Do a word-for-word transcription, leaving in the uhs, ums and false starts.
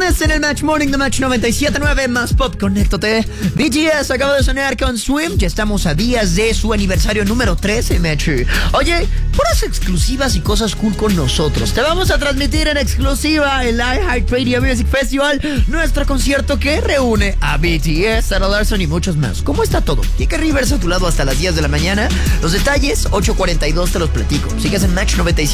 Sigues en el Match Morning de Match noventa y siete punto nueve más Pop, conéctate. B T S acaba de sonar con Swim. Ya estamos a días de su aniversario número trece, Match. Oye, puras exclusivas y cosas cool con nosotros. Te vamos a transmitir en exclusiva el iHeartRadio Music Festival, nuestro concierto que reúne a B T S, Sarah Larson y muchos más. ¿Cómo está todo? Kike Rivers a tu lado hasta las diez de la mañana. Los detalles, ocho cuarenta y dos te los platico. Sigues en Match noventa y siete.